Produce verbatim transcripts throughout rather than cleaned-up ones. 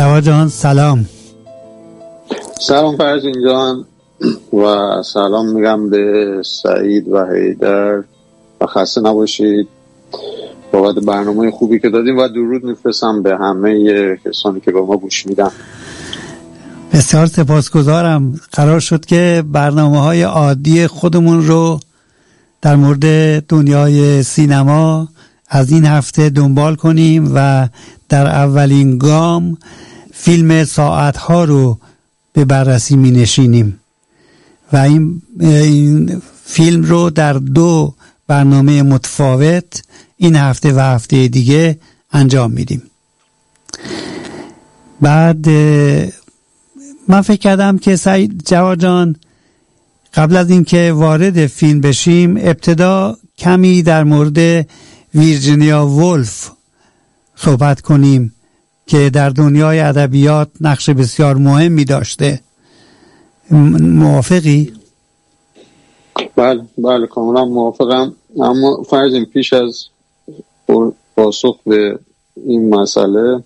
جواد جان سلام. سلام فرزین جان و سلام میگم به سعید و حیدر و خسته نباشید بابت برنامه خوبی که دادیم و درود میفرستم به همه کسانی که به ما گوش میدن. بسیار سپاسگزارم. قرار شد که برنامه‌های عادی خودمون رو در مورد دنیای سینما از این هفته دنبال کنیم و در اولین گام فیلم ساعت‌ها رو به بررسی می نشینیم و این, این فیلم رو در دو برنامه متفاوت این هفته و هفته دیگه انجام میدیم. بعد من فکر کردم که سعید جواد جان قبل از اینکه وارد فیلم بشیم ابتدا کمی در مورد ویرجینیا وولف صحبت کنیم که در دنیای ادبیات نقش بسیار مهمی داشته. موافقی؟ بله بله کاملا موافقم. اما فرضیم پیش از پاسخ به این مسئله،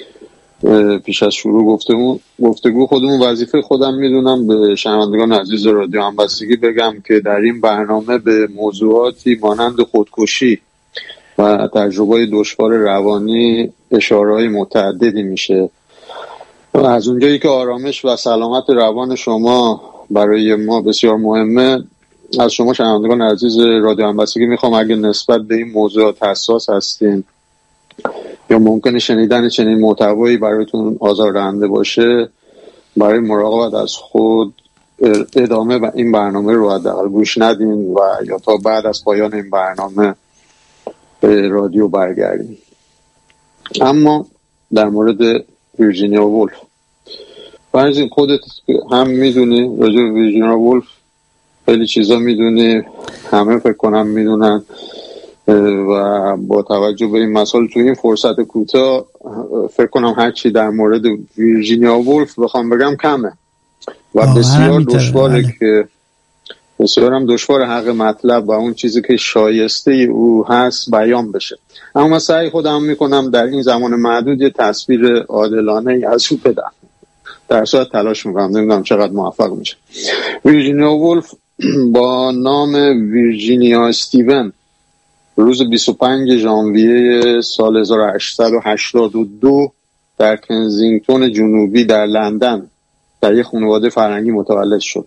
پیش از شروع گفتمون گفتگو خودمون وظیفه خودم میدونم به شنوندگان عزیز رادیو همبستگی بگم که در این برنامه به موضوعاتی مانند خودکشی و تجربه دشوار روانی اشاره‌های متعددی میشه و از اونجایی که آرامش و سلامت روان شما برای ما بسیار مهمه، از شما شنوندگان عزیز رادیو همبستگی میخوام اگه نسبت به این موضوعات حساس هستین یا ممکنه شنیدن چنین محتوایی برایتون آزاردهنده باشه، برای مراقبت از خود ادامه و این برنامه رو حداقل گوش ندین و یا تا بعد از پایان این برنامه به رادیو برگردین. اما در مورد ویرجینیا وولف، فرضین خودت هم میدونی راجع به ویرجینیا وولف خیلی چیزا میدونی، همه فکر کنم میدونن و با توجه به این مسائل تو این فرصت کوتاه فکر کنم هر چی در مورد ویرجینیا وولف بخوام بگم کمه و بسیار دشواره که بسیار هم دشوار حق مطلب و اون چیزی که شایسته او هست بیان بشه. اما من سعی خودم میکنم در این زمان محدود یه تصویر عادلانه از او بدم. در صورت تلاش میکنم، نمیدونم چقدر موفق میشه. ویرجینیا وولف با نام ویرجینیا استیون روز بیست و پنجم ژانویه سال هزار و هشتصد و هشتاد و دو در کنزینگتون جنوبی در لندن در یک خانواده فرهنگی متولد شد.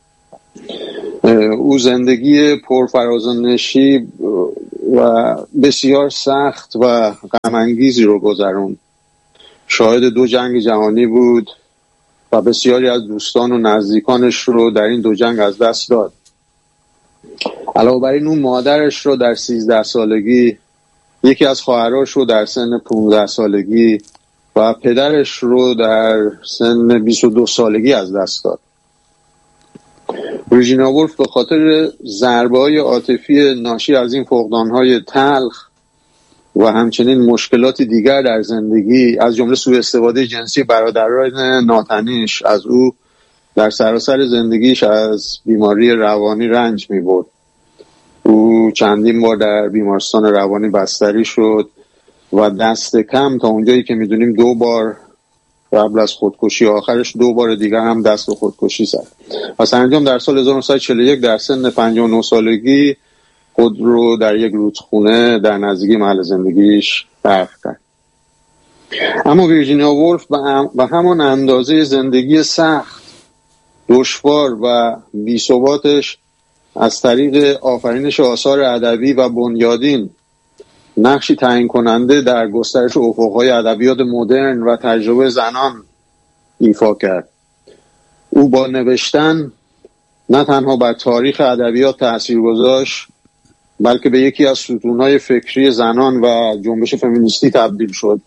او زندگی پرفرازنشی و بسیار سخت و غم‌انگیزی رو گذروند. شاهد دو جنگ جهانی بود و بسیاری از دوستان و نزدیکانش رو در این دو جنگ از دست داد. علاوه بر این، اون مادرش رو در سیزده سالگی، یکی از خواهرش رو در سن پانزده سالگی و پدرش رو در سن بیست و دو سالگی از دست داد. ویرجینیا وولف به خاطر ضربه‌های عاطفی ناشی از این فقدان‌های تلخ و همچنین مشکلات دیگر در زندگی از جمله سوء استفاده جنسی برادران ناتنیش از او در سراسر زندگیش از بیماری روانی رنج می‌برد. او چندین بار در بیمارستان روانی بستری شد و دست کم تا اونجایی که می‌دونیم دو بار قبل از خودکشی، آخرش دو بار دیگر هم دست به خودکشی زد و سرانجام در سال هزار و نهصد و چهل و یک در سن پنجاه و نه سالگی خود رو در یک رودخانه در نزدیکی محل زندگیش غرق کرد. اما ویرجینیا وولف به همان اندازه زندگی سخت، دشوار و بی‌ثباتش از طریق آفرینش آثار ادبی و بنیادین نقشی تعیین کننده در گسترش افق‌های ادبیات مدرن و تجربه زنان ایفا کرد. او با نوشتن نه تنها بر تاریخ ادبیات تأثیر گذاشت، بلکه به یکی از ستون‌های فکری زنان و جنبش فمینیستی تبدیل شد.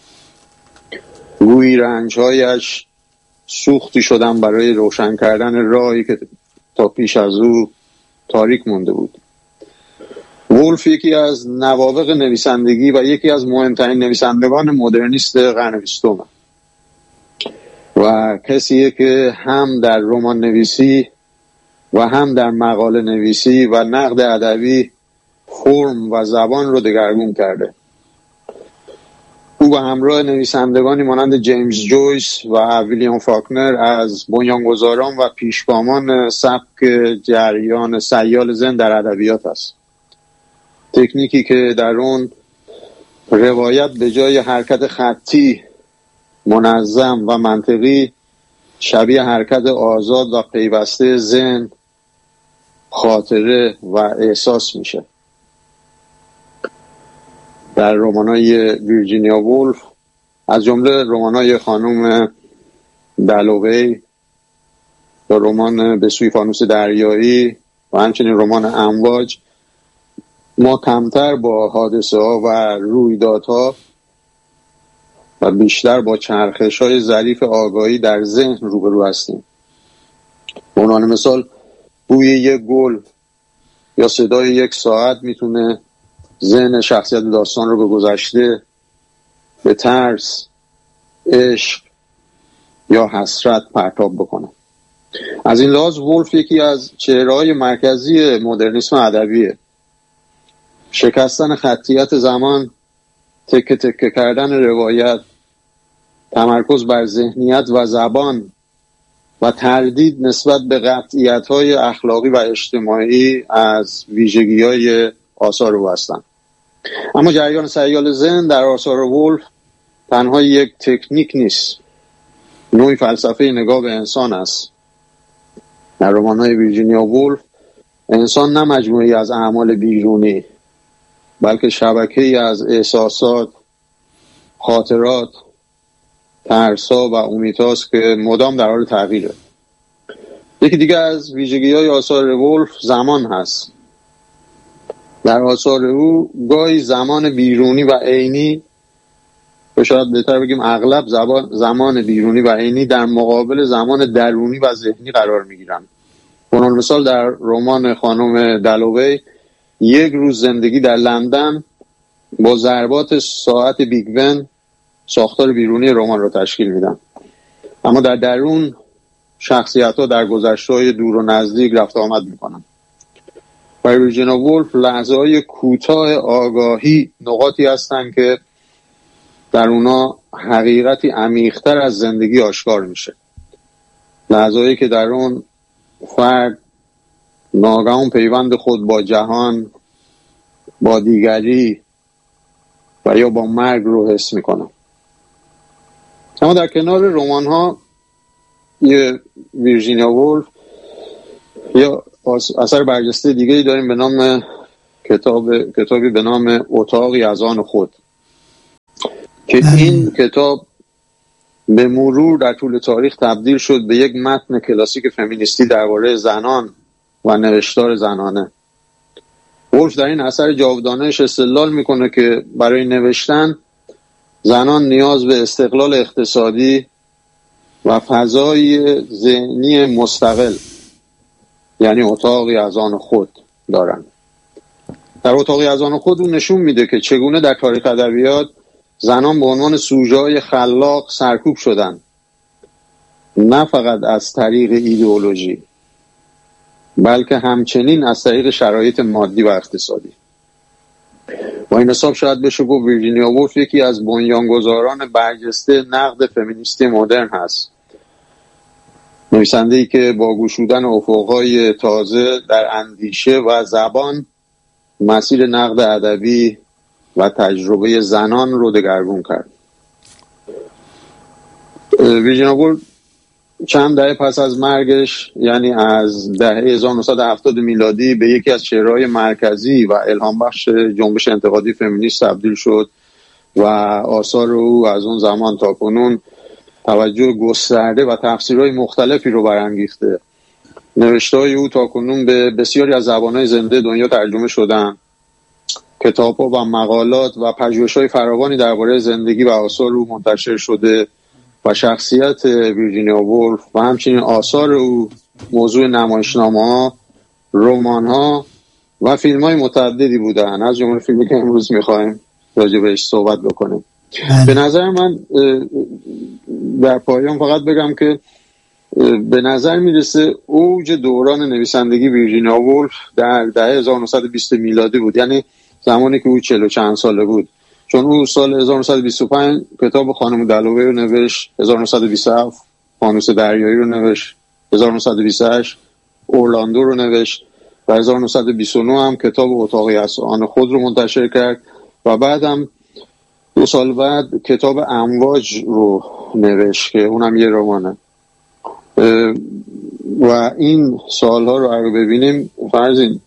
گویی رنج‌هایش سوختی شدن برای روشن کردن راهی که تا پیش از او تاریک مونده بود. وولف یکی از نوابغ نویسندگی و یکی از مهمترین نویسندگان مدرنیست قرن بیستم و کسیه که هم در رمان نویسی و هم در مقاله نویسی و نقد ادبی فرم و زبان رو دگرگون کرده. او او به همراه نویسندگانی مانند جیمز جویس و ویلیام فاکنر از بنیانگذاران و پیشگامان سبک جریان سیال زن در ادبیات است. تکنیکی که در اون روایت به جای حرکت خطی منظم و منطقی شبیه حرکت آزاد و پیوسته ذهن، خاطره و احساس میشه. در رمان‌های ویرجینیا وولف از جمله رمان‌های خانم دالوی و رمان به سوی فانوس دریایی و همچنین رمان امواج ما کمتر با حادثه ها و رویدادها و بیشتر با چرخش های ظریف آگاهی در ذهن روبرو هستیم. به عنوان مثال بوی یک گل یا صدای یک ساعت میتونه ذهن شخصیت داستان رو به گذشته، به ترس، عشق یا حسرت پرتاب بکنه. از این لحاظ وولف یکی از چهره‌های مرکزی مدرنیسم ادبیه. شکستن خطیت زمان، تکه تکه کردن روایت، تمرکز بر ذهنیت و زبان و تردید نسبت به قطعیت‌های اخلاقی و اجتماعی از ویژگی‌های آثار او هستند. اما جریان سیال ذهن در آثار وولف تنها یک تکنیک نیست، نوعی فلسفه نگاه به انسان است. در رمان‌های ویرجینیا وولف انسان نه مجموعه‌ای از اعمال بیرونی، بلکه شبکه‌ای از احساسات، خاطرات، ترس‌ها و امیدهاست که مدام در حال تغییره. یکی دیگه از ویژگی‌های آثار وولف زمان هست. در آثار او گاهی زمان بیرونی و عینی، و شاید بهتر بگیم اغلب زمان بیرونی و عینی در مقابل زمان درونی و ذهنی قرار می‌گیرند. به عنوان مثال در رمان خانم دالوی یک روز زندگی در لندن با ضربات ساعت بیگ بن ساختار بیرونی رمان را تشکیل میدن، اما در درون شخصیت‌ها در گذشته‌های دور و نزدیک رفت آمد میکنن. برای ویرجینیا وولف لحظه‌های کوتاه آگاهی نقاطی هستند که در اونا حقیقتی عمیق‌تر از زندگی آشکار میشه. لحظه‌هایی که در اون فرد ناگهان پیوند خود با جهان، با دیگری و یا با مرگ رو حس میکنه. اما در کنار رمان‌ها یه ویرجینیا وولف یا اثر برجسته دیگه‌ای داریم به نام کتاب کتابی به نام اتاقی از آن خود که این کتاب به مرور در طول تاریخ تبدیل شد به یک متن کلاسیک فمینیستی درباره زنان و نوشتار زنانه. وولف در این اثر جاودانه‌اش استدلال میکنه که برای نوشتن زنان نیاز به استقلال اقتصادی و فضای ذهنی مستقل، یعنی اتاقی از آن خود دارن. در اتاقی از آن خود اون نشون میده که چگونه در تاریخ ادبیات زنان به عنوان سوژه‌های خلاق سرکوب شدن، نه فقط از طریق ایدئولوژی بلکه همچنین از طریق شرایط مادی و اقتصادی. با این حساب شاید بشه گفت ویرجینیا وولف یکی از بنیانگذاران برجسته نقد فمینیستی مدرن هست. نویسنده‌ای که با گشودن افق‌های تازه در اندیشه و زبان مسیر نقد ادبی و تجربه زنان رو دگرگون کرد. ویرجینیا وولف چند دهه پس از مرگش، یعنی از دهه هزار و نهصد و هفتاد میلادی، به یکی از چهره‌های مرکزی و الهام بخش جنبش انتقادی فمینیست تبدیل شد و آثار او از اون زمان تا کنون توجه گسترده و تفسیرهای مختلفی رو برانگیخته. نوشته‌های او تا کنون به بسیاری از زبان‌های زنده دنیا ترجمه شدن. کتاب‌ها و مقالات و پژوهش‌های فراوانی درباره زندگی و آثار او منتشر شده و شخصیت ویرجینیا وولف و همچنین آثار او موضوع نمایشنامه‌ها، رمان‌ها و فیلم‌های متعددی بودن، از جمله فیلمی که امروز می‌خوایم راجع بهش صحبت بکنیم. به نظر من در پایان فقط بگم که به نظر میرسه اوج دوران نویسندگی ویرجینیا وولف در دهه هزار و نهصد و بیست میلادی بود، یعنی زمانی که او چهل و چند ساله بود. چون او سال هزار و نهصد و بیست و پنج کتاب خانم دلوی رو نوشت، هزار و نهصد و بیست و هفت فانوس دریایی رو نوشت، هزار و نهصد و بیست و هشت اورلاندو رو نوشت و هزار و نهصد و بیست و نه هم کتاب اتاقی از آن خود رو منتشر کرد و بعد هم دو سال بعد کتاب امواج رو نوشت که اونم یه رمانه. و این سالها رو اگه ببینیم فرضین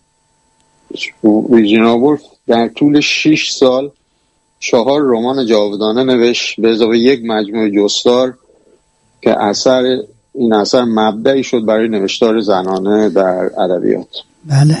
ویرجینیا وولف در طول شش سال چهار رمان جاودانه نوشت به اضافه یک مجموعه جستار که اثر این اثر مبدعی شد برای نوشتار زنانه در ادبیات. بله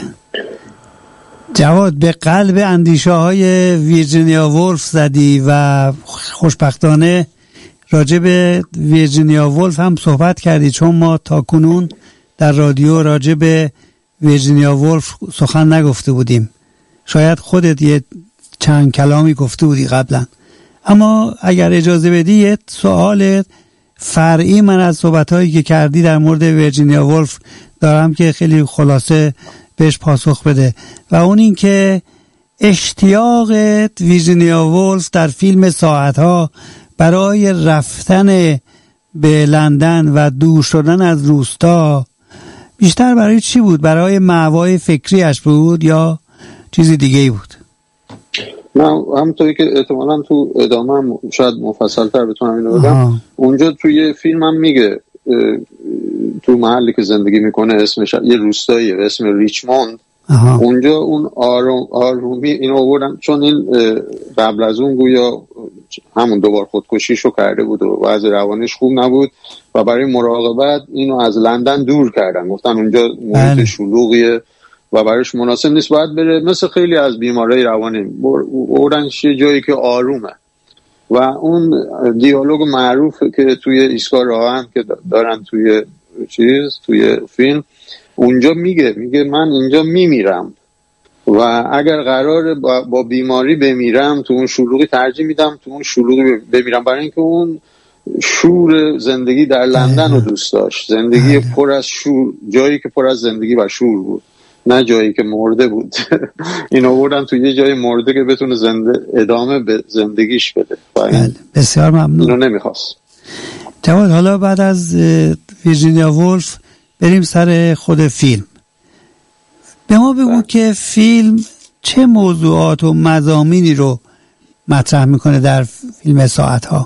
جواد، به قلب اندیشه های ویرجینیا وولف زدی و خوشبختانه راجع به ویرجینیا وولف هم صحبت کردی، چون ما تا کنون در رادیو راجع به ویرجینیا وولف سخن نگفته بودیم. شاید خودت یه چند کلامی گفته بودی قبلا، اما اگر اجازه بدی یه سوال فرعی من از صحبتهایی که کردی در مورد ویرجینیا وولف دارم که خیلی خلاصه بهش پاسخ بده، و اون این که اشتیاق ویرجینیا وولف در فیلم ساعتها برای رفتن به لندن و دور شدن از روستا بیشتر برای چی بود؟ برای مأوای فکریش بود یا چیزی دیگه ای بود؟ نه، همونطوری که احتمالاً تو ادامه هم شاید مفصل‌تر بتونم اینو بگم. اونجا توی فیلم هم میگه تو محلی که زندگی میکنه اسمش یه روستاییه به اسم ریچموند. آها. اونجا اون آروم آرومی اینو آوردن چون این قبل از اون گویا همون دوبار خودکشیشو کرده بود و وضع روانیش خوب نبود و برای مراقبت اینو از لندن دور کردن، گفتن اونجا محیط شلوغیه و برایش مناسب نیست، باید بره مثل خیلی از بیمارای روانی بردنش یه جایی که آرومه. و اون دیالوگ معروف که توی ایستگاه راهن که دارن توی چیز توی فیلم اونجا میگه میگه من اینجا میمیرم و اگر قراره با, با بیماری بمیرم تو اون شلوغی ترجیح میدم تو اون شلوغی بمیرم، برای اینکه اون شور زندگی در لندن رو دوست داشت، زندگی پر از شور، جایی که پر از زندگی و شور بود، نه جایی که مرده بود. اینو بردن تو یه جای مرده که بتونه زنده ادامه به زندگیش بده. بله بسیار ممنون. اینو نمیخواست. جواد، حالا بعد از ویرجینیا وولف بریم سر خود فیلم. به ما بگو بله. که فیلم چه موضوعات و مضامینی رو مطرح میکنه در فیلم ساعتها؟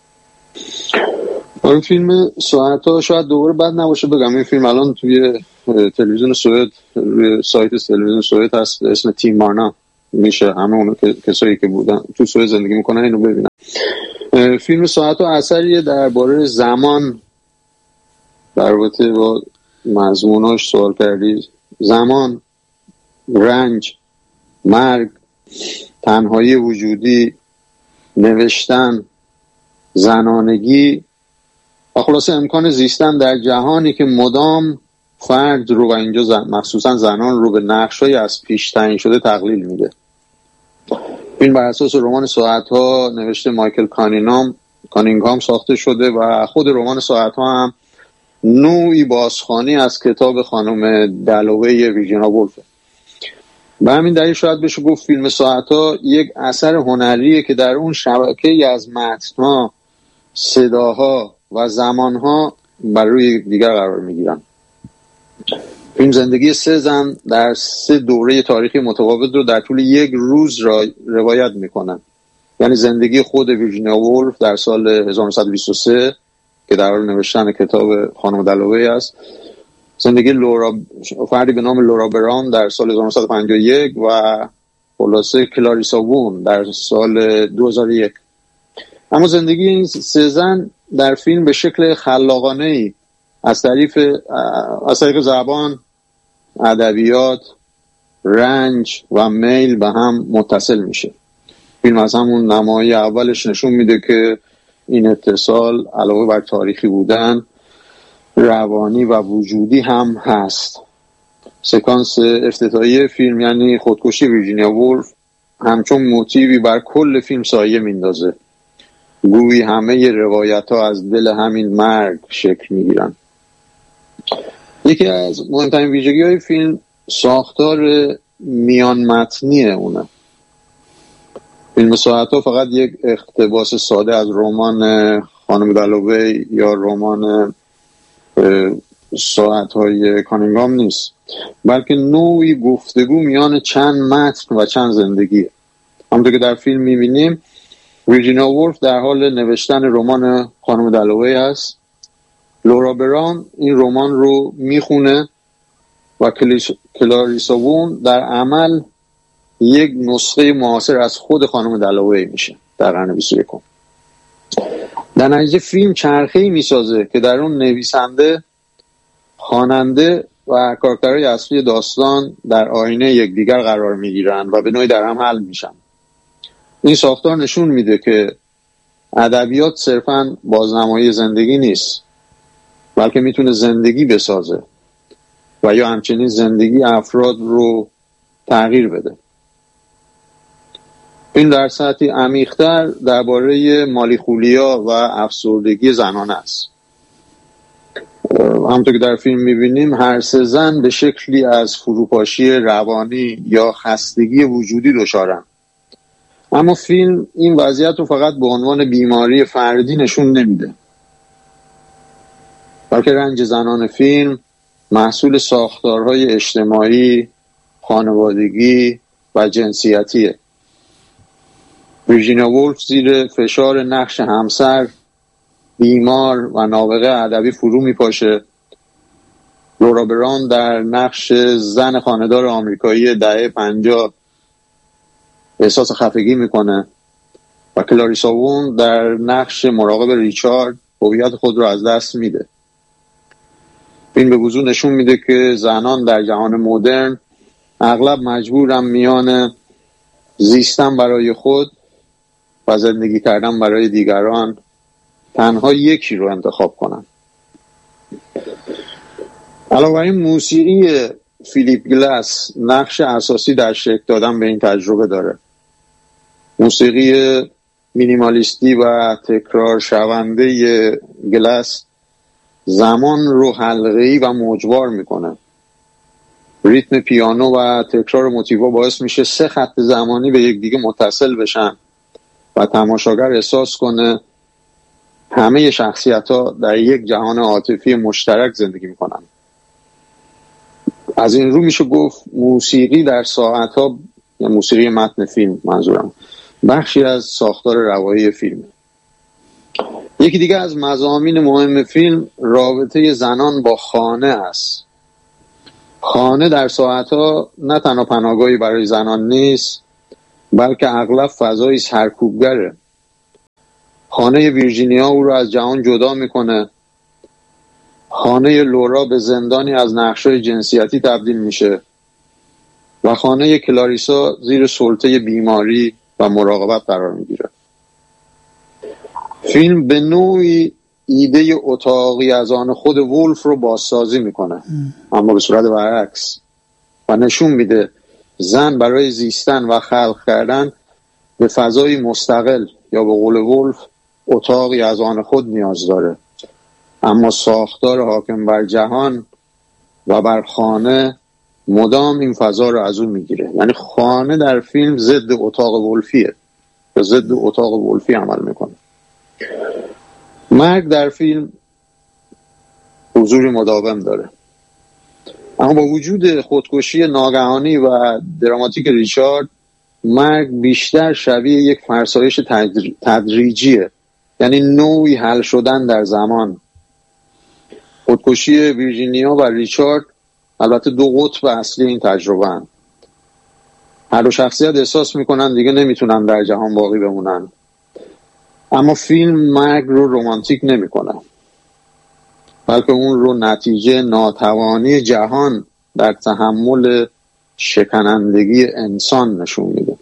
این فیلم ساعتها شاید دوباره بد نباشه بگم این فیلم الان توی تلویزیون سوئد، روی سایت تلویزیون سوئد هست، اسم تیم مارنا، میشه همه اون کسایی که بودن تو سوئد زندگی میکنن اینو ببینن. فیلم ساعتها اثریه درباره زمان، در رابطه با مضموناش سوال کردید، زمان، رنج، مرگ، تنهایی وجودی، نوشتن، زنانگی و خلاصه امکان زیستن در جهانی که مدام فرد رو و اینجا زن، مخصوصا زنان رو به نقشای از پیش تعیین شده تقلیل میده. این بر اساس رمان ساعتها نوشته مایکل کانینگهام کانینگهام ساخته شده و خود رمان ساعتها هم نوعی بازخوانی از کتاب خانم دلوی ویرجینیا وولف. به همین دلیل شاید بشه گفت فیلم ساعتها یک اثر هنریه که در اون شبکه‌ای از متن‌ها، صداها و زمانها برای دیگر قرار میگیرن. فیلم زندگی سه زن در سه دوره تاریخی متفاوت رو در طول یک روز را روایت میکنن. یعنی زندگی خود ویرجینیا وولف در سال هزار و نهصد و بیست و سه که در حال نوشتن کتاب خانم دلوی است، زندگی لورا فردی به نام لورا براون در سال هزار و نهصد و پنجاه و یک و خلاصه کلاریسا وون در سال دو هزار و یک. اما زندگی این سه زن در فیلم به شکل خلاقانه‌ای از طریق از طریق زبان، ادبیات، رنج و میل به هم متصل میشه. فیلم از همون نمای اولش نشون میده که این اتصال علاوه بر تاریخی بودن روانی و وجودی هم هست. سکانس افتتاحیه فیلم یعنی خودکشی ویرجینیا وولف همچون موتیوی بر کل فیلم سایه میندازه، گویی همه روایت ها از دل همین مرگ شکل میگیرن. یکی از مهمترین ویژگی های فیلم ساختار میان متنی اونه. فیلم ساعت‌ها فقط یک اقتباس ساده از رمان خانم دالوی یا رمان ساعت‌های کانینگهام نیست، بلکه نوعی گفتگو میان چند متن و چند زندگیه. همونطور که در فیلم می‌بینیم ویرجینیا وولف در حال نوشتن رمان خانم دالوی هست. لورا براون این رمان رو میخونه و کلاریسا وون در عمل یک نسخه معاصر از خود خانم دالوی میشه در قرن بیست و یکم. در نتیجه فیلم چرخه‌ای میسازه که در اون نویسنده، خواننده و کاراکترهای اصلی داستان در آینه یکدیگر قرار میگیرن و به نوعی در هم حل میشن. این ساختار نشون میده که ادبیات صرفاً بازنمایی زندگی نیست، بلکه میتونه زندگی بسازه و یا همچنین زندگی افراد رو تغییر بده. این در سطحی عمیق‌تر درباره مالیخولیا و افسردگی زنان است. همونطور که در فیلم میبینیم هر سه زن به شکلی از فروپاشی روانی یا خستگی وجودی دچارن، اما فیلم این وضعیت رو فقط به عنوان بیماری فردی نشون نمیده، بلکه رنج زنان فیلم محصول ساختارهای اجتماعی، خانوادگی و جنسیتیه. ویرجینیا وولف زیر فشار نقش همسر، بیمار و نابغه ادبی فرو میپاشه. لورا براون در نقش زن خانه‌دار آمریکایی دهه پنجاه احساس خفگی میکنه و کلاریسا وون در نقش مراقب ریچارد هویت خود رو از دست میده. این به وضوح نشون میده که زنان در جهان مدرن اغلب مجبورن میان زیستن برای خود و زندگی کردن برای دیگران تنها یکی رو انتخاب کنن. علاوه بر این موسیقی فیلیپ گلاس نقش اساسی در شکل دادن به این تجربه داره. موسیقی مینیمالیستی و تکرار شونده گلاس زمان رو حلقه‌ای و موجوار میکنه. ریتم پیانو و تکرار موتیوا باعث میشه سه خط زمانی به یک دیگه متصل بشن و تماشاگر احساس کنه همه شخصیت‌ها در یک جهان عاطفی مشترک زندگی میکنن. از این رو میشه گفت موسیقی در ساعت‌ها، یا موسیقی متن فیلم منظورم، بخشی از ساختار روایی فیلم. یکی دیگه از مضامین مهم فیلم رابطه زنان با خانه است. خانه در ساعت‌ها نه تنها پناهگاهی برای زنان نیست، بلکه اغلب فضایی سرکوبگره. خانه ویرجینیا او رو از جهان جدا میکنه. خانه لورا به زندانی از نقش‌های جنسیتی تبدیل میشه و خانه کلاریسا زیر سلطه بیماری و مراقبت قرار میگیره. فیلم به نوعی ایده اتاقی از آن خود وولف رو بازسازی میکنه، اما به صورت برعکس، و نشون میده زن برای زیستن و خلق کردن به فضای مستقل یا به قول وولف اتاقی از آن خود نیاز داره، اما ساختار حاکم بر جهان و بر خانه مدام این فضا رو از اون میگیره. یعنی خانه در فیلم ضد اتاق وولفیه، به ضد اتاق وولفی عمل میکنه. مرگ در فیلم حضور مداوم داره، اما با وجود خودکشی ناگهانی و دراماتیک ریچارد، مرگ بیشتر شبیه یک فرسایش تدریجیه، یعنی نوعی حل شدن در زمان. خودکشی ویرجینیا و ریچارد البته دو قطب اصلی این تجربه هستند. هر دو شخصیت احساس میکنن دیگه نمیتونن در جهان باقی بمونن، اما فیلم مرگ رو رمانتیک نمیکنه، بلکه اون رو نتیجه ناتوانی جهان در تحمل شکنندگی انسان نشون میده.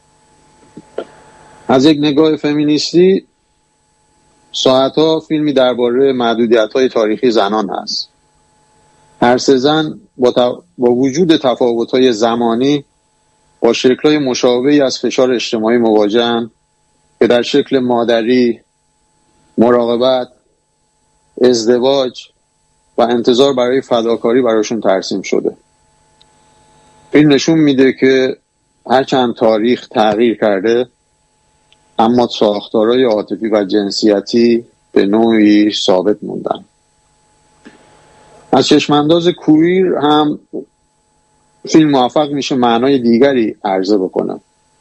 از یک نگاه فمینیستی، ساعت‌ها فیلمی درباره محدودیت‌های تاریخی زنان هست. هر سه زن با, تا... با وجود تفاوت‌های زمانی با شکل‌های مشابهی از فشار اجتماعی مواجه‌اند که در شکل مادری، مراقبت، ازدواج و انتظار برای فداکاری براشون ترسیم شده. فیلم نشون میده که هرچند تاریخ تغییر کرده، اما ساختارهای عاطفی و جنسیتی به نوعی ثابت موندن. از چشمانداز کویر هم فیلم موفق میشه معنای دیگری عرضه بکنه.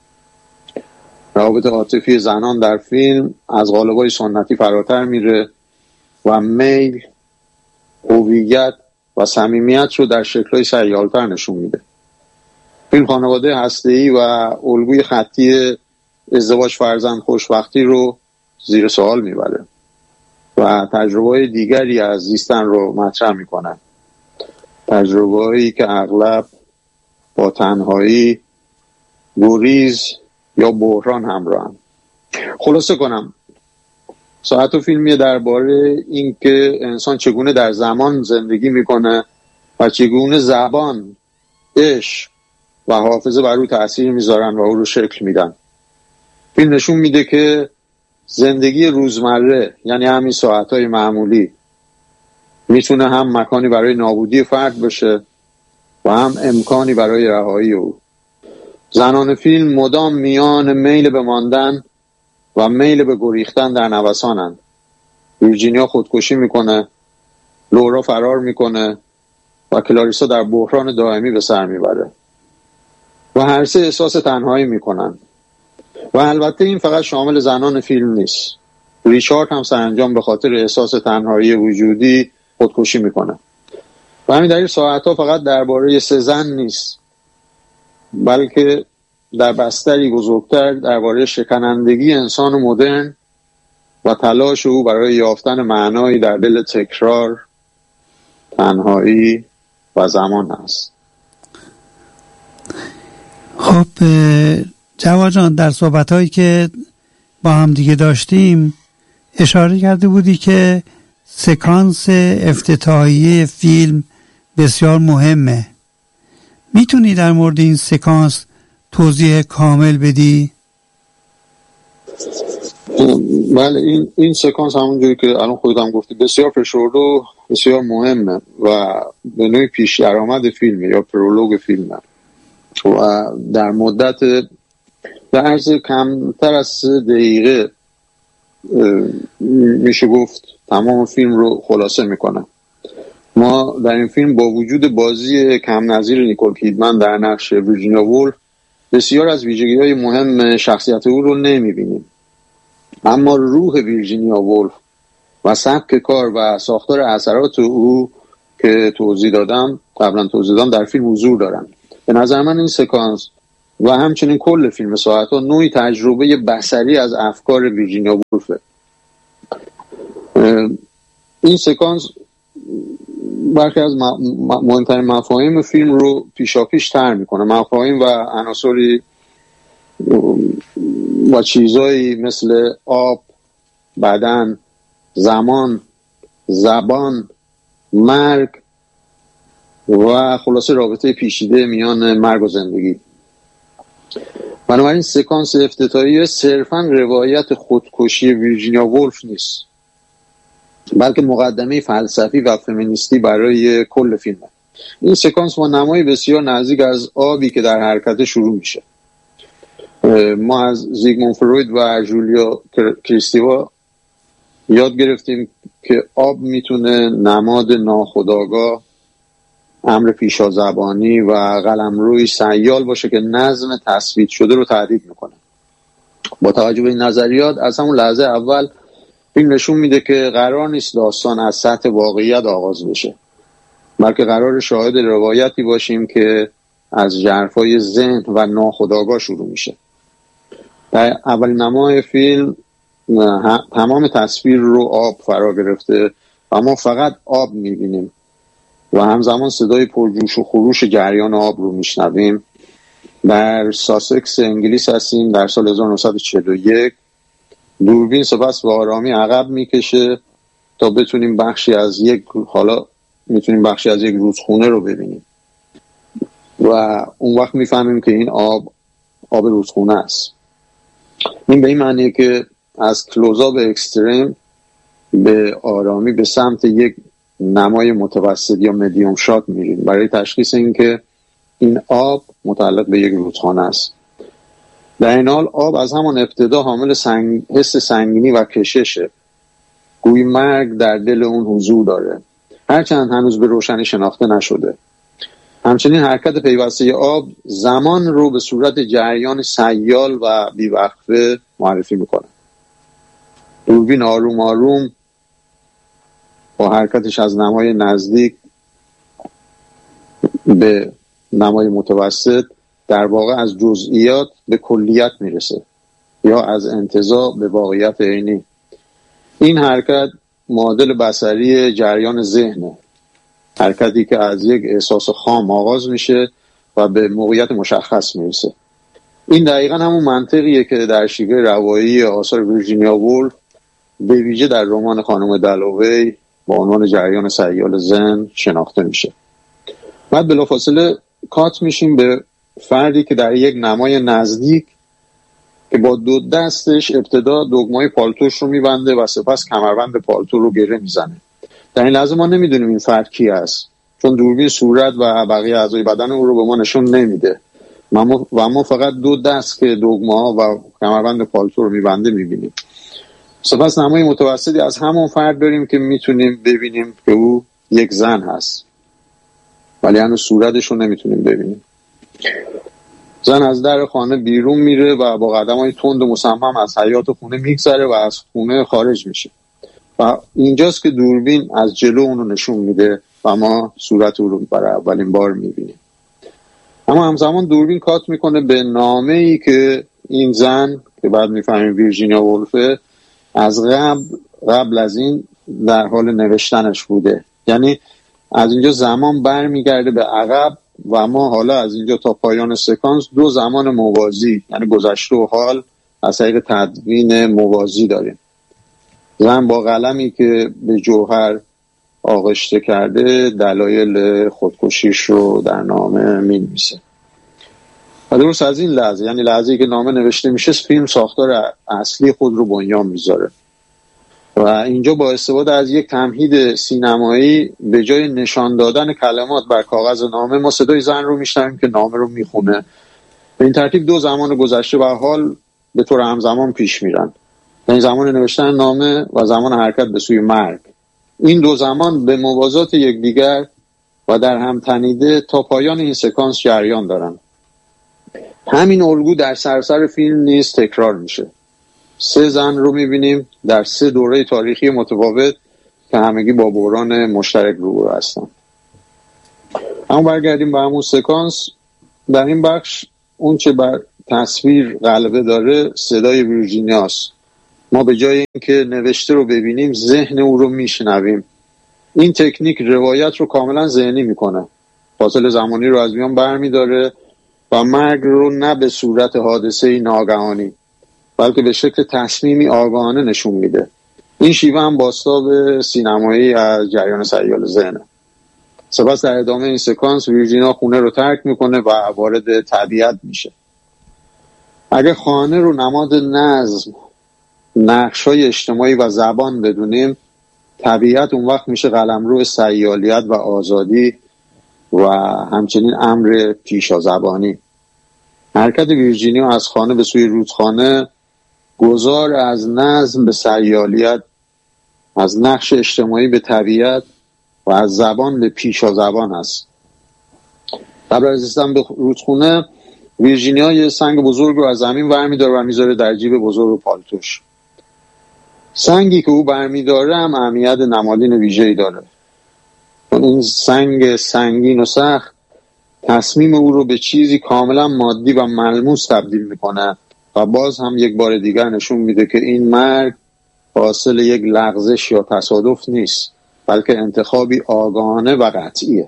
روابط عاطفی زنان در فیلم از قالب‌های سنتی فراتر میره و میل، هویت و صمیمیت رو در شکل‌های سیال‌تر نشون میده. فیلم خانواده هسته‌ای و الگوی خطی ازدواج فرزند خوشبختی رو زیر سوال میبره و تجربه‌های دیگری از زیستن رو مطرح میکنه. تجربه‌هایی که اغلب با تنهایی، گریز یا بحران همراهن. خلاصه کنم، ساعت و فیلمیه درباره این که انسان چگونه در زمان زندگی میکنه و چگونه زبان، عشق و حافظه بر او تأثیر میذارن و او رو شکل میدن. فیلم نشون میده که زندگی روزمره، یعنی همین ساعتهای معمولی، میتونه هم مکانی برای نابودی فرد بشه و هم امکانی برای رهایی او. زنان فیلم مدام میان میل به ماندن و میل به گریختن در نوسانند. ویرجینیا خودکشی میکنه، لورا فرار میکنه و کلاریسا در بحران دائمی به سر میبره و هر سه احساس تنهایی میکنن. و البته این فقط شامل زنان فیلم نیست. ریچارد هم سرانجام به خاطر احساس تنهایی وجودی خودکشی میکنه. و همین دلیل ساعتها فقط درباره سه زن نیست، بلکه در بستری بزرگتر درباره شکنندگی انسان مدرن و تلاش او برای یافتن معنایی در دل تکرار، تنهایی و زمان است. خب جواد جان، در صحبت‌هایی که با هم دیگه داشتیم اشاره کرده بودی که سکانس افتتاحیه فیلم بسیار مهمه. میتونی در مورد این سکانس توضیح کامل بدی؟ بله، این این سکانس همونجوری که الان خودت هم گفتی بسیار فشرده و بسیار مهمه و به نوعی پیش درآمد فیلمه یا پرولوگ فیلمه و در مدت در عرض کمتر از سه دقیقه میشه گفت تمام فیلم رو خلاصه میکنه. ما در این فیلم با وجود بازی کم نظیر نیکول کیدمن در نقش ویرجینیا وولف بسیار از ویژگی‌های مهم شخصیت او رو نمیبینیم، اما روح ویرجینیا وولف و سبک کار و ساختار اثرات او که توضیح دادم قبلا توضیح دادم در فیلم حضور دارن. به نظر من این سکانس و همچنین کل فیلم ساعت‌ها نوعی تجربه بصری از افکار ویرجینیا وولفه. این سکانس برخی از مهمترین مفاهیم فیلم رو پیشاپیش تر میکنه. مفاهیم و عناصری و چیزایی مثل آب، بدن، زمان، زبان، مرگ و خلاصه رابطه پیچیده میان مرگ و زندگی. بنابراین سکانس افتتاحیه صرفاً روایت خودکشی ویرجینیا وولف نیست، بلکه مقدمه فلسفی و فمینیستی برای کل فیلمه. این سکانس با نمای بسیار نزدیک از آبی که در حرکت شروع میشه. ما از زیگموند فروید و جولیا کریستیوا یاد گرفتیم که آب میتونه نماد ناخودآگاه، امر پیشازبانی و قلمروی سیال باشه که نظم تثبیت شده رو تهدید میکنه. با توجه به این نظریات از همون لحظه اول فیلم نشون میده که قرار نیست داستان از سطح واقعیت آغاز بشه، بلکه قرار شاهد روایتی باشیم که از ژرفای ذهن و ناخودآگاه شروع میشه. در اولین نمای فیلم تمام تصویر رو آب فرا گرفته و ما فقط آب میبینیم و همزمان صدای پرجوش و خروش جریان آب رو میشنویم. در ساسکس انگلیس هستیم در سال هزار و نهصد و چهل و یک. دوربین سپس به آرامی عقب میکشه تا بتونیم بخشی از یک حالا میتونیم بخشی از یک رودخونه رو ببینیم و اون وقت میفهمیم که این آب آب رودخونه است. این به این معنیه که از کلوزآپ اکستریم به آرامی به سمت یک نمای متوسط یا مدیوم شات میریم برای تشخیص این که این آب متعلق به یک رودخانه است. در این حال آب از همان ابتدا حامل سنگ... حس سنگینی و کششه، گویی مرگ در دل اون حضور داره، هرچند هنوز به روشنی شناخته نشده. همچنین حرکت پیوسته آب زمان رو به صورت جریان سیال و بیوقفه معرفی میکنه. دوربین آروم آروم با حرکتش از نمای نزدیک به نمای متوسط در واقع از جزئیات به کلیت میرسه یا از انتزاع به واقعیت عینی. این حرکت معادل بصری جریان ذهنه، حرکتی که از یک احساس خام آغاز میشه و به موقعیت مشخص میرسه. این دقیقا همون منطقیه که در شیوه روایی آثار ویرجینیا وولف به ویژه در رمان خانم دالوی با عنوان جریان سیال ذهن شناخته میشه. بعد بلافاصله کات میشیم به فردی که در یک نمای نزدیک که با دو دستش ابتدا دگمای پالتوش رو میبنده و سپس کمربند پالتو رو گره میزنه. در این لحظه ما نمیدونیم این فرد کی است، چون دوربین صورت و بقیه اعضای بدن او رو به ما نشون نمیده و ما فقط دو دست که دگمه‌ها و کمربند پالتو رو میبنده میبینیم. سپس نمای متوسطی از همون فرد داریم که میتونیم ببینیم که او یک زن هست، ولی هنوز صورتش رو نمیتونیم ببینیم. زن از در خانه بیرون میره و با قدم‌های تند و مصمم از حیاط خونه میگذره و از خونه خارج میشه و اینجاست که دوربین از جلو اون رو نشون میده و ما صورت او رو برای اولین بار میبینیم. اما همزمان دوربین کات میکنه به نامه‌ای که این زن که بعد میفهمیم ویرجینیا وولفه از قبل قبل از این در حال نوشتنش بوده. یعنی از اینجا زمان برمیگرده به عقب و ما حالا از اینجا تا پایان سکانس دو زمان موازی، یعنی گذشته و حال، از طریق تدوین موازی داریم. زن با قلمی که به جوهر آغشته کرده دلایل خودکشیش رو در نامه می‌نویسه. و درست از این لحظه، یعنی لحظه‌ای که نامه نوشته میشه، فیلم ساختار اصلی خود رو بنیان میذاره و اینجا با استفاده از یک تمهید سینمایی به جای نشان دادن کلمات بر کاغذ نامه ما صدای زن رو میشنویم که نامه رو میخونه. به این ترتیب دو زمان گذشته و حال به طور همزمان پیش میرن، یعنی زمان نوشتن نامه و زمان حرکت به سوی مرگ. این دو زمان به موازات یکدیگر و در هم تنیده تا پایان این سکانس جریان دارن. همین الگو در سراسر فیلم نیز تکرار میشه. سه زن رو میبینیم در سه دوره تاریخی متفاوت که همگی با بحران مشترک روبرو هستن. اما برگردیم به همون سکانس. در این بخش اون چه بر تصویر غلبه داره صدای ویرجینیاست. ما به جای اینکه نوشته رو ببینیم ذهن او رو میشنویم. این تکنیک روایت رو کاملا ذهنی میکنه، فاصله زمانی رو از میان برمیداره و مرگ رو نه به صورت حادثه ناگهانی بلکه به شکل تصمیمی آگاهانه نشون میده. این شیوه هم بازتاب سینمایی از جریان سیال ذهنه. سپس در ادامه این سکانس ویرجینیا خونه رو ترک میکنه و وارد طبیعت میشه. اگه خانه رو نماد نظم، نقش‌های اجتماعی و زبان بدونیم، طبیعت اون وقت میشه قلمرو سیالیت و آزادی و همچنین امر پیشا زبانی. حرکت ویرجینیا از خانه به سوی رودخانه گذار از نظم به سیالیت، از نقش اجتماعی به طبیعت و از زبان به پیشا زبان است. قبل از رسیدن به رودخانه ویرجینیا یه سنگ بزرگ رو از زمین برمی‌داره و میذاره در جیب بزرگ پالتوش. سنگی که او برمی‌داره هم اهمیت نمادین ویژه‌ای داره. اون سنگ سنگین و سخت تصمیم او رو به چیزی کاملا مادی و ملموس تبدیل میکنه و باز هم یک بار دیگر نشون میده که این مرگ حاصل یک لغزش یا تصادف نیست، بلکه انتخابی آگاهانه و قطعیه.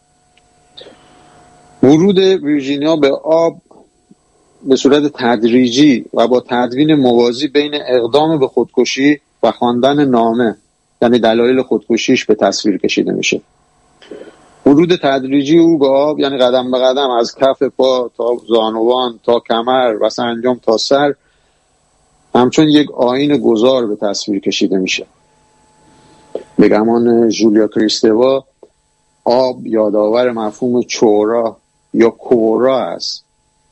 ورود ویرجینیا به آب به صورت تدریجی و با تدوین موازی بین اقدام به خودکشی و خواندن نامه، یعنی دلایل خودکشیش، به تصویر کشیده میشه. ورود تدریجی او به آب یعنی قدم به قدم از کف پا تا زانوان تا کمر و سرانجام تا سر، همچون یک آیین گذار به تصویر کشیده میشه. به گمان ژولیا کریستوا آب یادآور مفهوم چورا یا کورا است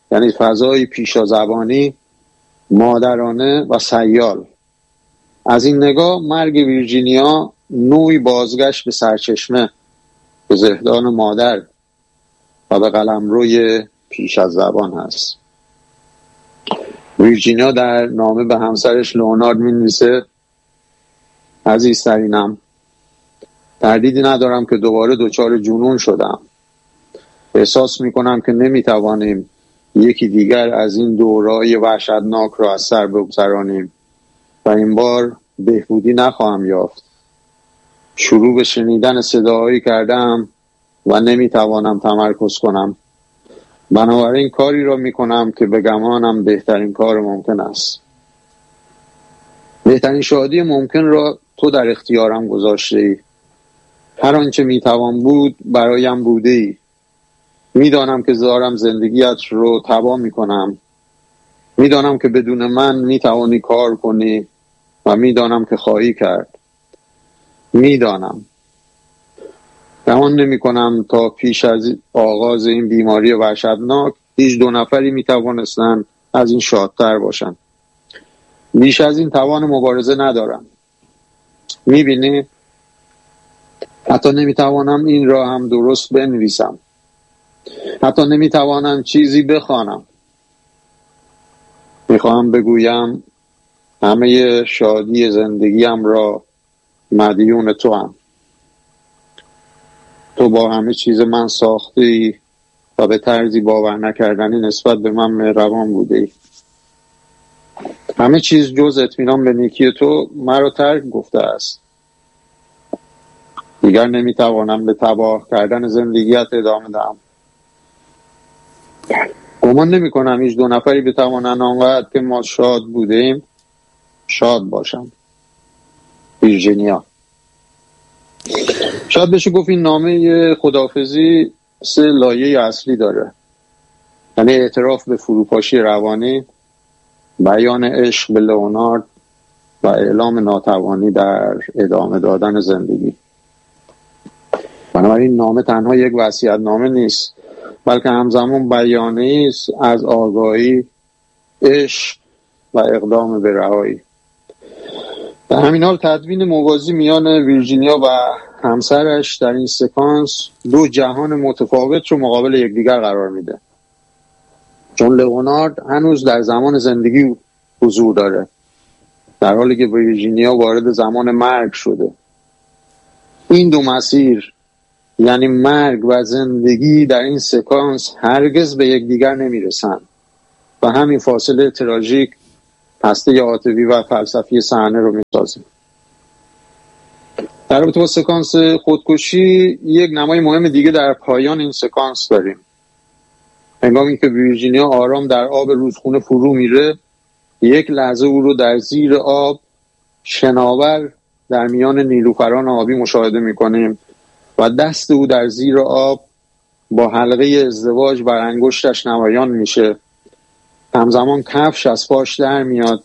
یعنی فضای پیشازبانی، مادرانه و سیال. از این نگاه مرگ ویرجینیا نوعی بازگشت به سرچشمه، به زهدان مادر و به قلمروی پیش از زبان هست. ویرجینیا در نامه به همسرش لئونارد می‌نویسه: عزیزترینم، تردیدی ندارم که دوباره دچار جنون شدم. احساس میکنم که نمیتوانیم یکی دیگر از این دوره‌های وحشتناک را از سر بگذرانیم و این بار بهبودی نخواهم یافت. شروع به شنیدن صداهایی کردم و نمیتوانم تمرکز کنم. بنابراین کاری را میکنم که به گمانم بهترین کار ممکن است. بهترین شادی ممکن را تو در اختیارم گذاشته ای. هر آنچه میتوان بود برایم بوده ای. میدانم که دارم زندگیت رو تباه میکنم. میدانم که بدون من میتوانی کار کنی و میدانم که خواهی کرد. میدانم. گمان نمی کنم تا پیش از آغاز این بیماری وحشتناک هیچ دو نفری میتوانستند از این شادتر باشند. بیش از این توان مبارزه ندارم. میبینی؟ حتی نمیتوانم این را هم درست بنویسم. حتی نمیتوانم چیزی بخوانم. میخواهم بگویم همه شادی زندگیم را مدیون تو هم. تو با همه چیز من ساختی و به طرزی باور نکردنی نسبت به من مهربان بوده ای. همه چیز جز اطمینان به نیکی تو مرا ترک گفته است. دیگر نمیتوانم به تباه کردن زندگیت ادامه دهم. گمان نمی کنم هیچ دو نفری بتوانند آنقدر که ما شاد بودیم شاد باشند. ویرجینیا. شاید بشه گفت این نامه خداحافظی سه لایه اصلی داره، یعنی اعتراف به فروپاشی روانی، بیان عشق به لئونارد و اعلام ناتوانی در ادامه دادن زندگی. بنابراین نامه تنها یک وصیت‌نامه نیست، بلکه همزمان بیانیه‌ای است از آگاهی، عشق و اقدام به رهایی. در همین حال تدوین موازی میان ویرجینیا و همسرش در این سکانس دو جهان متفاوت رو مقابل یکدیگر قرار میده. چون لئونارد هنوز در زمان زندگی حضور داره، در حالی که ویرجینیا وارد زمان مرگ شده. این دو مسیر، یعنی مرگ و زندگی، در این سکانس هرگز به یکدیگر نمیرسن و همین فاصله تراژیک هسته عاطفی و فلسفی صحنه رو میسازه. در رابطه با سکانس خودکشی یک نمای مهم دیگه در پایان این سکانس داریم. هنگامی که ویرجینیا آرام در آب رودخونه فرو میره، یک لحظه او رو در زیر آب شناور در میان نیلوفران آبی مشاهده میکنیم و دست او در زیر آب با حلقه ازدواج بر انگشتش نمایان میشه. همزمان کفش از پاش در میاد.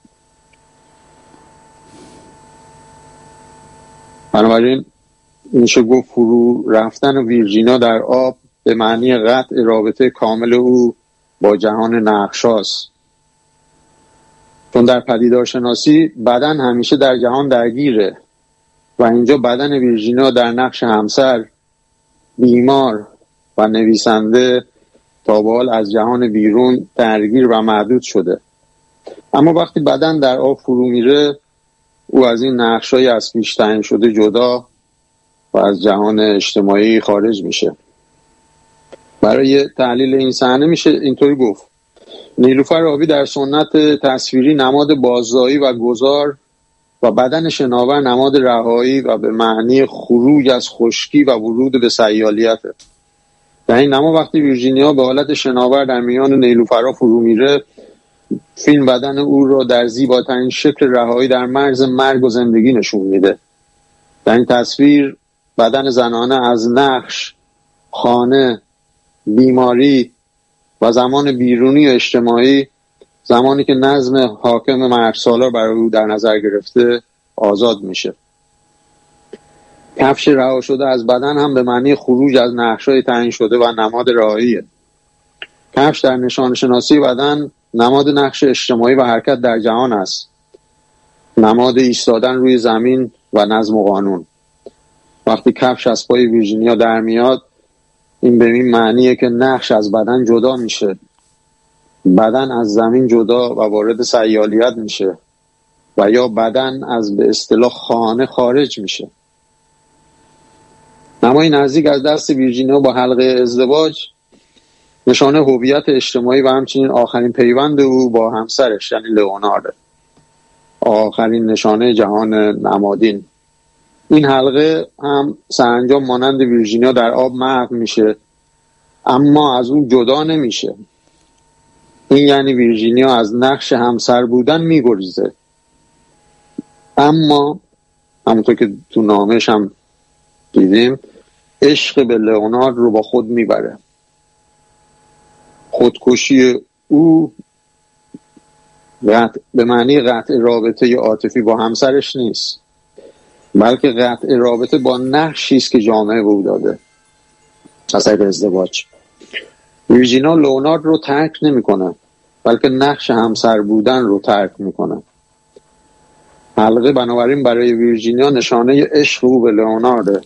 بنابراین میشه گفت فرو رفتن ویرجینیا در آب به معنی قطع رابطه کامل او با جهان نقشاست. چون در پدیدارشناسی بدن همیشه در جهان درگیره و اینجا بدن ویرجینیا در نقش همسر، بیمار و نویسنده تا به حال از جهان بیرون درگیر و محدود شده. اما وقتی بدن در آب فرو میره، او از این نقشای از پیش تعیین شده جدا و از جهان اجتماعی خارج میشه. برای تحلیل این صحنه میشه اینطوری گفت: نیلوفر آبی در سنت تصویری نماد بازایی و گذار و بدن شناور نماد رهایی و به معنی خروج از خشکی و ورود به سیالیته. در این نما وقتی ویرجینیا به حالت شناور در میان نیلوفرها فرو میره، فیلم بدن او را در زیباترین شکل رهایی در مرز مرگ و زندگی نشون میده. در این تصویر بدن زنانه از نقش، خانه، بیماری و زمان بیرونی و اجتماعی، زمانی که نظم حاکم مرگسالار برای او در نظر گرفته، آزاد میشه. کفش رها شده از بدن هم به معنی خروج از نقش‌های تعیین شده و نماد رهاییه. کفش در نشان شناسی بدن نماد نقش اجتماعی و حرکت در جهان است، نماد ایستادن روی زمین و نظم و قانون. وقتی کفش از پای ویرجینیا در میاد، این به این معنیه که نقش از بدن جدا میشه، بدن از زمین جدا و وارد سیالیت میشه و یا بدن از به اصطلاح خانه خارج میشه. نمای نزدیک از دست ویرجینیا با حلقه ازدواج نشانه هویت اجتماعی و همچنین آخرین پیوند او با همسرش یعنی لئونارد، آخرین نشانه جهان نمادین. این حلقه هم سرانجام مانند ویرجینیا در آب محو میشه اما از اون جدا نمیشه. این یعنی ویرجینیا از نقش همسر بودن میگریزه، اما همونطور که تو نامش هم دیدیم عشق به لئونارد رو با خود میبره. خودکشی او قطع به معنی قطع رابطه عاطفی با همسرش نیست، بلکه قطع رابطه با نقشی است که جامعه به او داده از طریق ازدواج. ویرجینیا لئونارد رو ترک نمیکنه، بلکه نقش همسر بودن رو ترک میکنه. حلقه بنابراین برای ویرجینیا نشانه عشق او به لئونارد،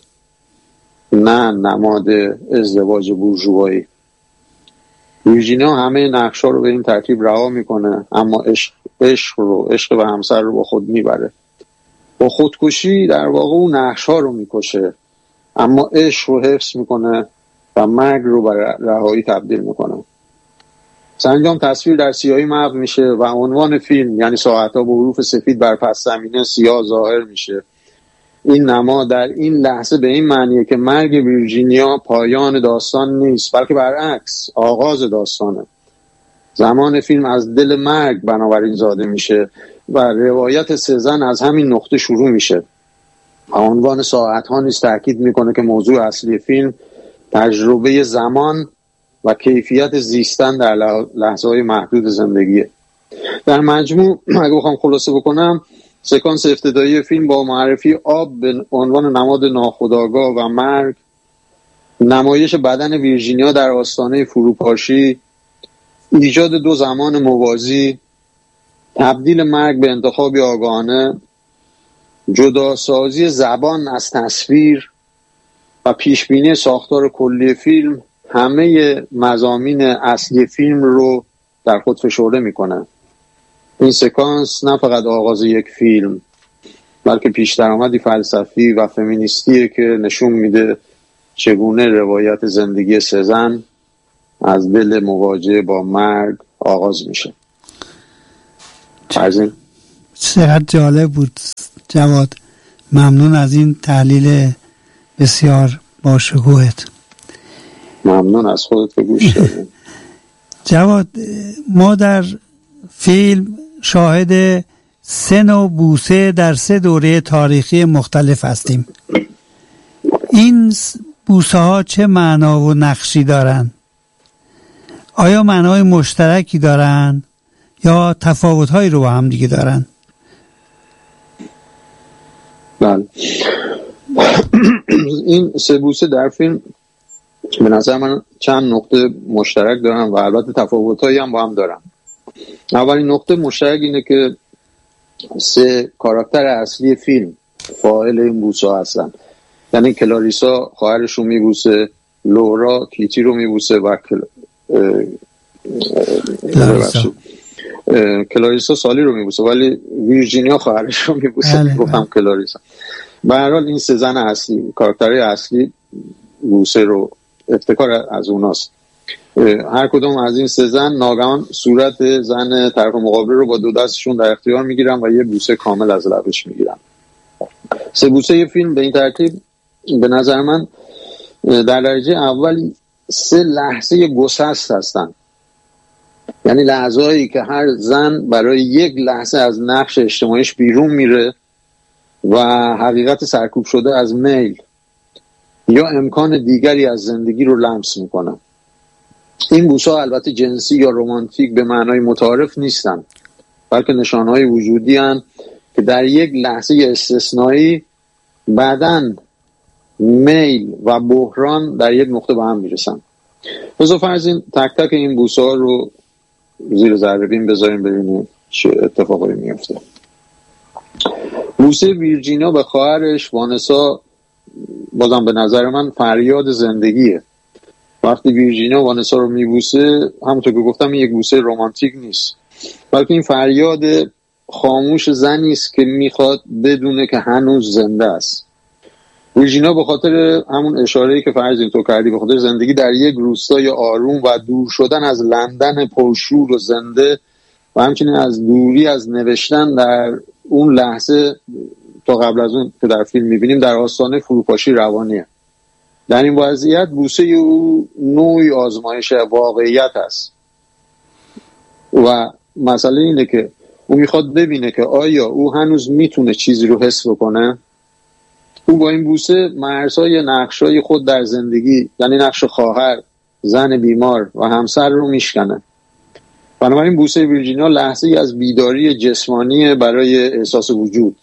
نه نماد ازدواج بورژوایی. ویرجینیا همه نقشا رو به این ترتیب رها میکنه، اما عشق عشق رو عشق به همسر رو با خود میبره. با خودکشی در واقع اون نقشا رو میکشه، اما عشق رو حفظ میکنه و مرگ رو به رهایی تبدیل میکنه. سرانجام تصویر در سیاهی محو میشه و عنوان فیلم یعنی ساعت‌ها به حروف سفید بر پس زمینه سیاه ظاهر میشه. این نما در این لحظه به این معنیه که مرگ ویرجینیا پایان داستان نیست، بلکه برعکس آغاز داستانه. زمان فیلم از دل مرگ بنابراین زاده میشه و روایت سه زن از همین نقطه شروع میشه. عنوان ساعت‌ها نیز تاکید میکنه که موضوع اصلی فیلم تجربه زمان و کیفیت زیستن در لحظه‌های محدود زندگیه. در مجموع اگه بخوام خلاصه بکنم، سکانس ابتدایی فیلم با معرفی آب به عنوان نماد ناخودآگاه و مرگ، نمایش بدن ویرجینیا در آستانه فروپاشی، ایجاد دو زمان موازی، تبدیل مرگ به انتخابی آگاهانه، جداسازی زبان از تصویر و پیشبینی ساختار کلی فیلم همه مضامین اصلی فیلم رو در خود فشرده میکنه. این سکانس نه فقط آغاز یک فیلم، بلکه پیش درآمدی فلسفی و فمینیستیه که نشون میده چگونه روایت زندگی سه زن از دل مواجهه با مرگ آغاز میشه. عرضیم چقدر جالب بود جواد، ممنون از این تحلیل بسیار باشکوهت. ممنون از خودت که گوش دادی. جواد، ما در فیلم شاهد سه نوع بوسه در سه دوره تاریخی مختلف هستیم. این بوسه ها چه معنا و نقشی دارن؟ آیا معنای مشترکی دارن یا تفاوت هایی رو با هم دیگه دارن؟ بله، این سه بوسه در فیلم به نظر من چند نقطه مشترک دارن و البته تفاوت هایی هم با هم دارن. اولین نقطه مشترک اینه که سه کاراکتر اصلی فیلم فاعل این بوسه ها هستن. یعنی کلاریسا خواهرش رو میبوسه، لورا کیتی رو میبوسه و کل... کلاریسا. کلاریسا سالی رو میبوسه ولی ویرجینیا خواهرش رو میبوسه. گفتم کلاریسا. به هر حال این سه زن اصلی، کاراکترهای اصلی بوسه رو ابتکار از اوناست. هر کدوم از این سه زن ناگهان صورت زن طرف مقابل رو با دو دستشون در اختیار میگیرن و یه بوسه کامل از لبش میگیرن. سه بوسه یه فیلم به این ترتیب به نظر من در درجه اول سه لحظه گسست هستن، یعنی لحظه‌ای که هر زن برای یک لحظه از نقش اجتماعیش بیرون میره و حقیقت سرکوب شده از میل یا امکان دیگری از زندگی رو لمس میکنه. این بوسه ها البته جنسی یا رمانتیک به معنای متعارف نیستن، بلکه نشانهای وجودی هستند که در یک لحظه استثنایی بعداً میل و بحران در یک نقطه به هم میرسن. بذار فرضین تک تک این بوسه ها رو زیر ذره بین بذاریم ببینیم چه اتفاقی میفته. بوسه ویرجینیا به خواهرش وانسا بازم به نظر من فریاد زندگیه. وقتی ویرجینیا وانسا رو میبوسه، همونطور که گفتم یک بوسه رمانتیک نیست، بلکه این فریاد خاموش زنی است که میخواد بدونه که هنوز زنده است. ویرجینیا به خاطر همون اشاره‌ای که فرض این تو کردی، به خاطر زندگی در یک روستای آروم و دور شدن از لندن پرشور و زنده و همچنین از دوری از نوشتن در اون لحظه تا قبل از اون که در فیلم میبینیم در آستانه فروپاشی روانیه. در این وضعیت بوسه او نوعی آزمایش واقعیت است و مسئله اینه که او میخواد ببینه که آیا او هنوز میتونه چیزی رو حس بکنه. او با این بوسه مرزهای نقشای خود در زندگی، یعنی نقش خواهر، زن بیمار و همسر رو میشکنه. بنابراین بوسه ویرجینیا لحظه ای از بیداری جسمانی برای احساس وجود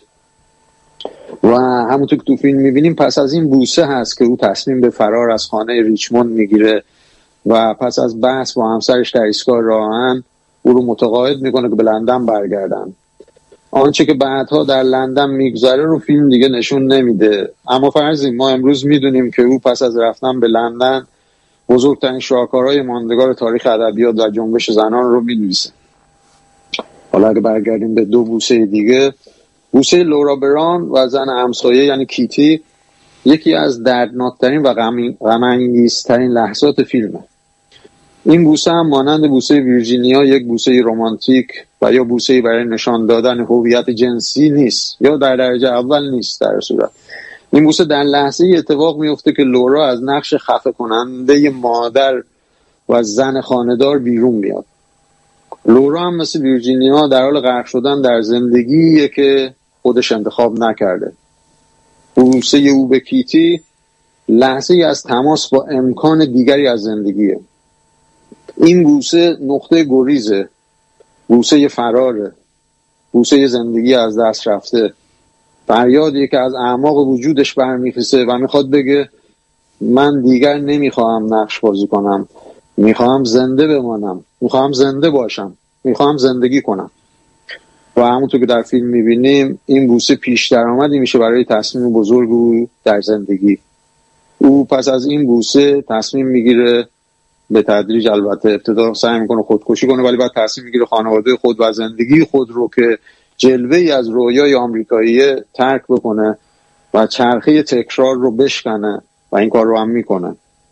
و همونطور که تو فیلم میبینیم پس از این بوسه هست که او تصمیم به فرار از خانه ریچموند میگیره و پس از بحث با همسرش در ایستگاه راهن او رو متقاعد میکنه که به لندن برگردن. آنچه که بعدها در لندن میگذره رو فیلم دیگه نشون نمیده، اما فرضیم ما امروز میدونیم که او پس از رفتن به لندن بزرگترین شاهکارهای ماندگار تاریخ ادبیات و جنبش زنان رو می‌نویسه. حالا اگه برگردیم به دو بوسه دیگه، بوسه لورا بران و زن همسایه یعنی کیتی یکی از دردناکترین و غم‌انگیزترین لحظات فیلمه. این بوسه هم مانند بوسه ویرجینیا یک بوسه رمانتیک و یا بوسه برای نشان دادن هویت جنسی نیست یا در درجه اول نیست. در صورت این بوسه در لحظه ای اتفاق میفته که لورا از نقش خفه کننده مادر و زن خانه‌دار بیرون میاد. لورا هم مثل ویرجینیا در حال غرق شدن در زندگیه که خودش انتخاب نکرده. بوسه او به کیتی لحظه ای از تماس با امکان دیگری از زندگیه. این بوسه نقطه گریزه، بوسه فراره، بوسه زندگی از دست رفته، فریادی که از اعماق وجودش برمیخیسه و میخواد بگه من دیگر نمیخواهم نقش بازی کنم، میخواهم زنده بمانم، میخواهم زنده باشم، میخواهم زندگی کنم. و همونطور که در فیلم میبینیم این بوسه پیش درآمدی میشه برای تصمیم بزرگ او در زندگی. او پس از این بوسه تصمیم میگیره، به تدریج البته ابتدا سعی میکنه خودکشی کنه، ولی بعد تصمیم میگیره خانواده خود و زندگی خود رو که جلوه‌ای از رویای آمریکایی ترک بکنه و چرخه تکرار رو بشکنه و این کار رو هم میکنه.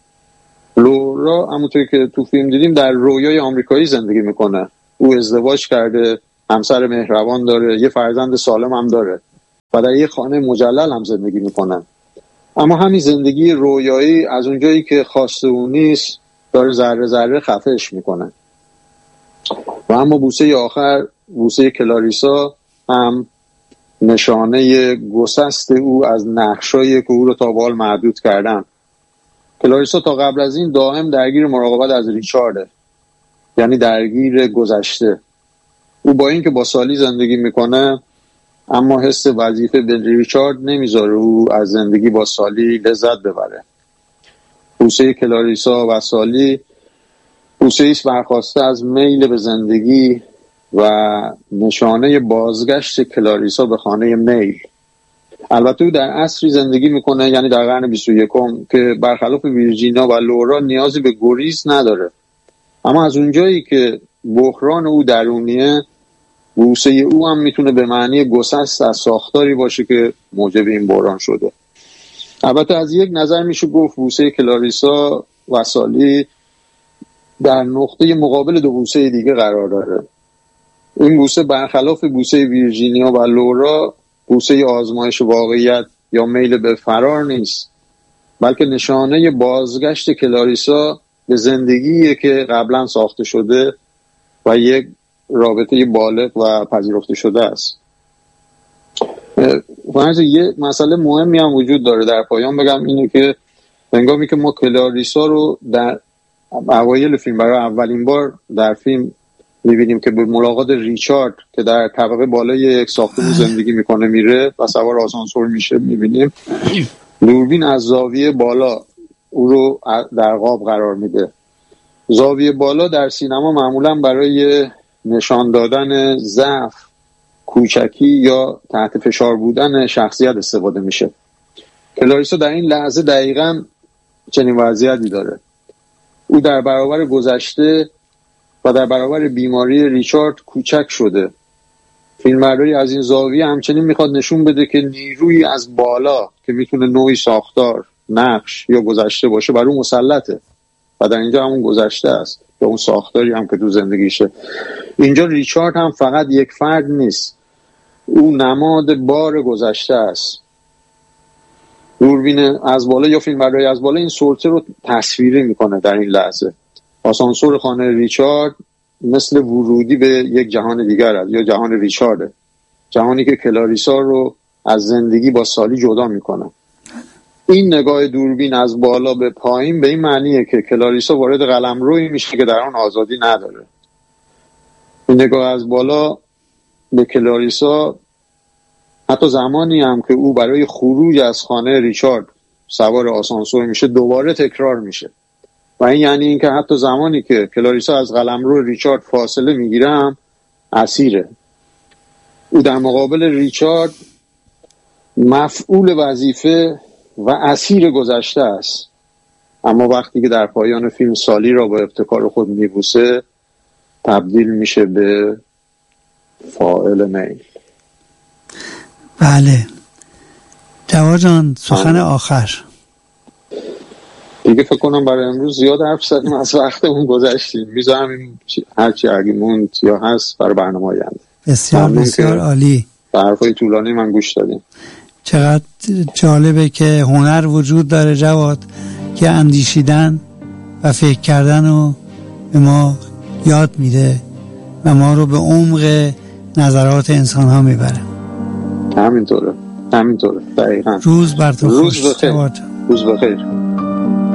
لورا همونطوری که تو فیلم دیدیم در رویای آمریکایی زندگی میکنه. او ازدواج کرده، همسر مهربان داره، یه فرزند سالم هم داره و در یه خانه مجلل هم زندگی میکنه. اما همین زندگی رویایی از اونجایی که خواسته او نیست داره ذره ذره خفهش میکنه. و اما بوسه آخر، بوسه کلاریسا، هم نشانه گسست او از نقشایی که او رو تا به حال محدود کردن. کلاریسا تا قبل از این دائم درگیر مراقبت از ریچارده، یعنی درگیر گذشته. او با اینکه با سالی زندگی میکنه اما حس وظیفه به ریچارد نمیذاره او از زندگی با سالی لذت ببره. بوسه کلاریسا و سالی بوسه ایست برخواسته از میل به زندگی و نشانه بازگشت کلاریسا به خانه میل. البته او در عصری زندگی میکنه، یعنی در قرن بیست و یکم، که برخلاف ویرجینیا و لورا نیازی به گریز نداره. اما از اونجایی که بحران او درونیه، بوسه او هم میتونه به معنی گسست از ساختاری باشه که موجب این بحران شده. البته از یک نظر میشه گفت بوسه کلاریسا و سالی در نقطه مقابل دو بوسه دیگه قرار داره. این بوسه برخلاف بوسه ویرجینیا و لورا بوسه آزمایش واقعیت یا میل به فرار نیست، بلکه نشانه بازگشت کلاریسا به زندگیه که قبلا ساخته شده و یک رابطه بالغ و پذیرفته شده است. فرض یه مسئله مهمی هم وجود داره در پایان بگم، اینه که هنگامی که ما کلاریسا رو در اوایل فیلم برای اولین بار در فیلم میبینیم که به ملاقات ریچارد که در طبقه بالای یک ساختمون زندگی میکنه میره و سوار آسانسور میشه، میبینیم دوربین از زاویه بالا او رو در قاب قرار میده. زاویه بالا در سینما معمولا برای نشان دادن ضعف، کوچکی یا تحت فشار بودن شخصیت استفاده میشه. کلاریسا در این لحظه دقیقاً چنین وضعیتی داره. او در برابر گذشته و در برابر بیماری ریچارد کوچک شده. فیلمبرداری از این زاویه همچنین میخواد نشون بده که نیروی از بالا که میتونه نوعی ساختار، نقش یا گذشته باشه بر اون مسلطه و در اینجا همون گذشته است یا اون ساختاری هم که تو زندگیشه. اینجا ریچارد هم فقط یک فرد نیست، او نماد بار گذشته است. دوربین از بالا یا فیلمبرداری از بالا این سلطه رو تصویری میکنه در این لحظه. آسانسور خانه ریچارد مثل ورودی به یک جهان دیگر است یا جهان ریچارده، جهانی که کلاریسا رو از زندگی با سالی جدا میکنه. این نگاه دوربین از بالا به پایین به این معنیه که کلاریسا وارد قلمرویی میشه که در آن آزادی نداره. این نگاه از بالا به کلاریسا حتی زمانی هم که او برای خروج از خانه ریچارد سوار آسانسور میشه دوباره تکرار میشه و این یعنی این که حتی زمانی که کلاریسا از قلمرو ریچارد فاصله میگیره هم اسیره. او در مقابل ریچارد مفعول وظیفه و اسیر گذشته است، اما وقتی که در پایان فیلم سالی را با ابتکار خود میبوسه تبدیل میشه به فاعل میل. بله جواد جان، سخن آخر. دیگه فکر کنم برای امروز زیاد حرف زدیم، از وقتمون گذشتیم. میذارم این هرچی اگه موند یا هست برای برنامه آینده. بسیار بسیار عالی. به حرفای طولانی من گوش دادیم. چقدر جالبه که هنر وجود داره جواد که اندیشیدن و فکر کردن رو به ما یاد میده و ما رو به عمق نظرات انسان ها میبره. همینطوره همینطوره دقیقاً. روز بر تو خوش. روز بخیر. روز بخیر.